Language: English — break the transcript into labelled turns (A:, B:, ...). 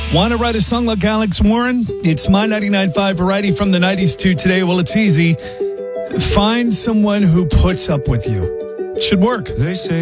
A: Want to write a song like Alex Warren? It's my 99.5 variety from the 90s to today. Well, it's easy. Find someone who puts up with you. It should work.
B: They say